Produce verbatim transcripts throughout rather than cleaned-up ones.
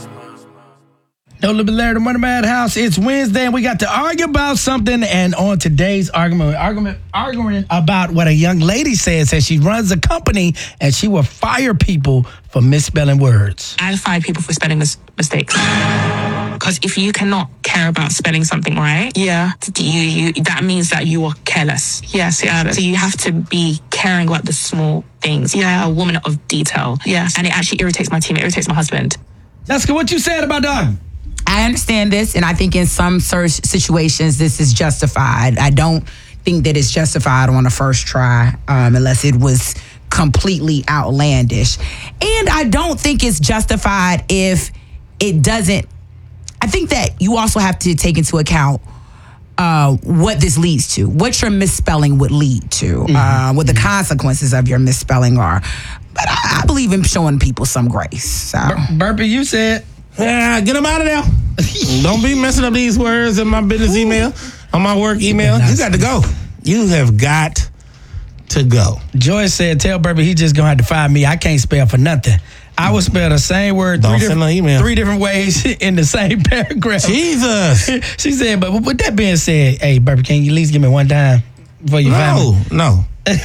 No Little Bit Larry, the Money Madhouse. It's Wednesday, and we got to argue about something. And on today's argument, we're argument, arguing about what a young lady says, says she runs a company and she will fire people for misspelling words. I fire people for spelling mis- mistakes. Because if you cannot care about spelling something right, yeah, you, you that means that you are careless. Yes, yeah. So you have to be caring about the small things. Yeah, a woman of detail. Yes, and it actually irritates my team. It irritates my husband. Jessica, what you said about dog? I understand this, and I think in some situations this is justified. I don't think that it's justified on a first try um, unless it was completely outlandish. And I don't think it's justified if it doesn't. I think that you also have to take into account uh, what this leads to, what your misspelling would lead to, mm-hmm. uh, what the consequences of your misspelling are. But I, I believe in showing people some grace. So. Bur- Burpee, you said... Yeah, get them out of there. Don't be messing up these words in my business email, on my work email. You got to go. You have got to go. Joy said, tell Burpee he just going to have to fire me. I can't spell for nothing. I would spell the same word Don't three, send different, no email. three different ways in the same paragraph. Jesus. She said, but with that being said, hey, Burpee, can you at least give me one time before you fire me? No, no.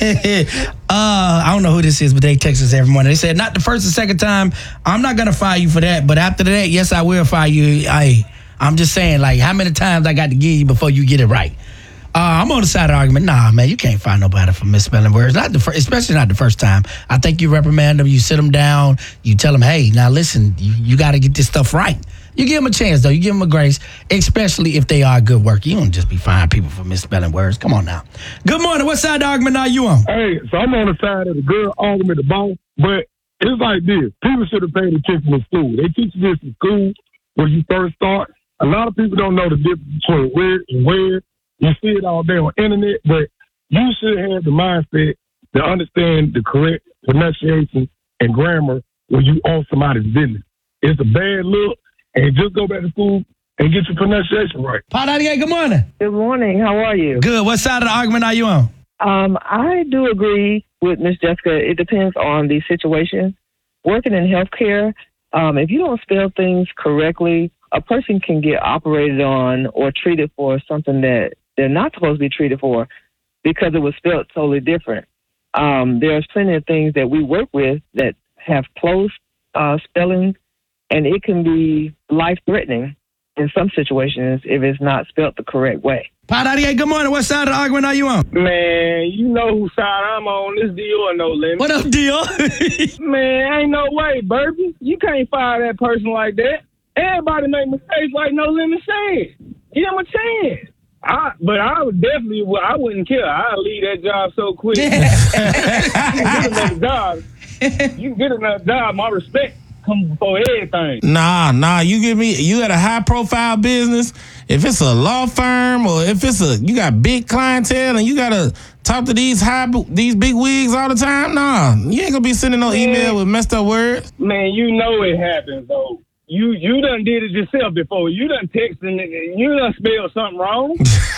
uh, I don't know who this is, but they text us every morning. They said, not the first or second time. I'm not going to fire you for that. But after that, yes, I will fire you. I, I'm just saying, like, how many times I got to give you before you get it right? Uh, I'm on the side of the argument. Nah, man, you can't fire nobody for misspelling words, not the fir- especially not the first time. I think you reprimand them, you sit them down, you tell them, hey, now listen, you, you got to get this stuff right. You give them a chance, though. You give them a grace, especially if they are good work. You don't just be firing people for misspelling words. Come on now. Good morning. What side of the argument are you on? Hey, so I'm on the side of the good argument, the boss, but it's like this. People should have paid attention in school. They teach you this in school when you first start. A lot of people don't know the difference between where and where. You see it all day on the internet, but you should have the mindset to understand the correct pronunciation and grammar when you own somebody's business. It's a bad look. And just go back to school and get your pronunciation right. Pot out again, good morning. Good morning. How are you? Good. What side of the argument are you on? Um, I do agree with Miss Jessica. It depends on the situation. Working in healthcare, um, if you don't spell things correctly, a person can get operated on or treated for something that they're not supposed to be treated for because it was spelled totally different. Um, there's plenty of things that we work with that have close uh, spelling, and it can be life-threatening in some situations if it's not spelled the correct way. Pot out again, good morning. What side of the argument are you on? Man, you know whose side I'm on. This Dior no limit. What up, Dior? Man, ain't no way, Burpee. You can't fire that person like that. Everybody make mistakes like No Limit said. Give him a chance. I, but I would definitely, I wouldn't care. I'd leave that job so quick. You can get another job. You can get another job. My respect come before everything. Nah, nah. You give me, you got a high profile business. If it's a law firm or if it's a, you got big clientele and you got to talk to these high, these big wigs all the time. Nah, you ain't gonna be sending no Man, email with messed up words. Man, you know it happens though. You you done did it yourself before. You done texted, you done spelled something wrong.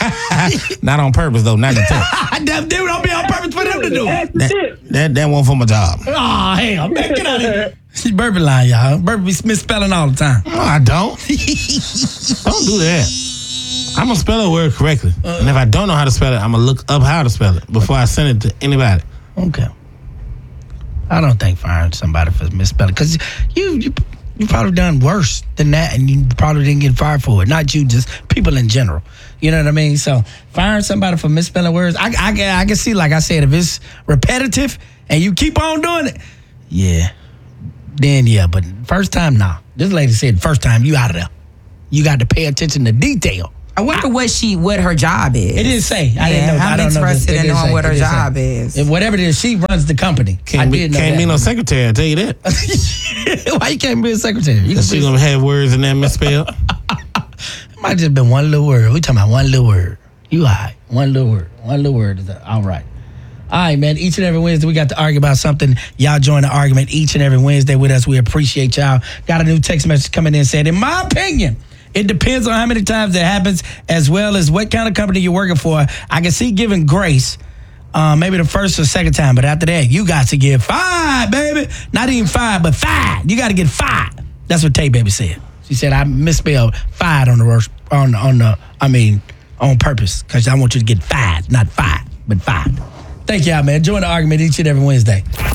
Not on purpose though. Not to text. That dude don't be on purpose for them to do. That's That, it. that that one for my job. Oh, hell, man, get out of here. She's Burpee lying, y'all. Burpee be misspelling all the time. No, I don't. Don't do that. I'm gonna spell a word correctly, uh, and if I don't know how to spell it, I'm gonna look up how to spell it before I send it to anybody. Okay. I don't think firing somebody for misspelling, because you you you probably done worse than that, and you probably didn't get fired for it. Not you, just people in general. You know what I mean? So firing somebody for misspelling words, I I, I can see, like I said, if it's repetitive and you keep on doing it, yeah, then yeah. But first time, nah. This lady said first time, you out of there. You got to pay attention to detail. I wonder what she, what her job is. It didn't say. I yeah, didn't know. I'm I don't know. interested in knowing what her It didn't job say. is. If whatever it is, she runs the company. Can't I be, did know can't that. be no secretary. I tell you that. Why you can't be a secretary? You can She be gonna have words in there misspelled. It might just been one little word. We talking about one little word. You all right. One little word. One little word is all right. All right, man. Each and every Wednesday, we got to argue about something. Y'all join the argument each and every Wednesday with us. We appreciate y'all. Got a new text message coming in saying, in my opinion, it depends on how many times it happens, as well as what kind of company you're working for. I can see giving grace, uh, maybe the first or second time, but after that, you got to give five, baby. Not even five, but five. You got to get five. That's what Tay Baby said. She said I misspelled fired on the worst, on on the I mean on purpose because I want you to get fired, not fired, but fired. Thank y'all, man. Join the argument each and every Wednesday.